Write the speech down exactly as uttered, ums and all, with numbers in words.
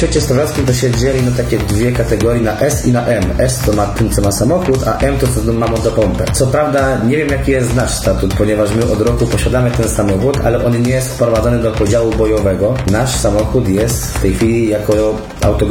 sprzęcie stowiackim to się dzieli na takie dwie kategorie, na S i na M. S to ma tym, co ma samochód, a M to co ma motopompę. Co prawda nie wiem jaki jest nasz statut, ponieważ my od roku posiadamy ten samochód, ale on nie jest wprowadzony do podziału bojowego. Nasz samochód jest w tej chwili jako auto